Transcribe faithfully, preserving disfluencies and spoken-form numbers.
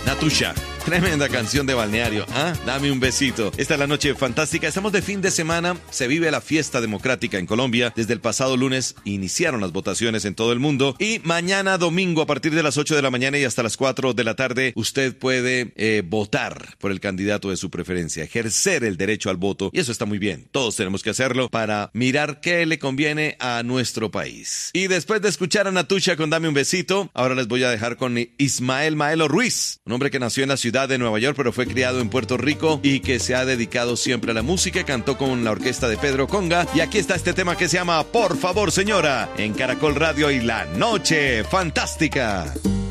Natusha. Tremenda canción de balneario. ¿Ah? Dame un besito. Esta es la noche fantástica. Estamos de fin de semana. Se vive la fiesta democrática en Colombia. Desde el pasado lunes iniciaron las votaciones en todo el mundo. Y mañana domingo a partir de las ocho de la mañana y hasta las cuatro de la tarde usted puede eh, votar por el candidato de su preferencia. Ejercer el derecho al voto. Y eso está muy bien. Todos tenemos que hacerlo para mirar qué le conviene a nuestro país. Y después de escuchar a Natusha con Dame un besito, ahora les voy a dejar con Ismael Maelo Ruiz. Un hombre que nació en la ciudad de Nueva York, pero fue criado en Puerto Rico y que se ha dedicado siempre a la música. Cantó con la orquesta de Pedro Conga y aquí está este tema que se llama Por favor señora en Caracol Radio y La Noche Fantástica.